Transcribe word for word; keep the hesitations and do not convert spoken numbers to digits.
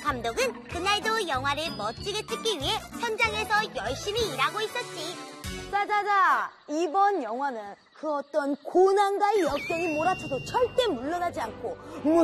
감독은 그날도 영화를 멋지게 찍기 위해 현장에서 열심히 일하고 있었지. 자자자, 이번 영화는 그 어떤 고난과 역경이 몰아쳐도 절대 물러나지 않고